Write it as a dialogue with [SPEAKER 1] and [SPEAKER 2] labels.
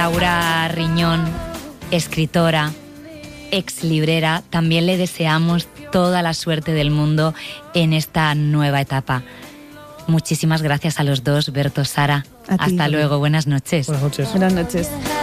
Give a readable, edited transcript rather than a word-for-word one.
[SPEAKER 1] Laura Riñón, escritora, ex librera, también le deseamos toda la suerte del mundo en esta nueva etapa. Muchísimas gracias a los dos, Berto, Sara. Hasta luego, buenas noches.
[SPEAKER 2] Buenas noches.
[SPEAKER 3] Buenas noches.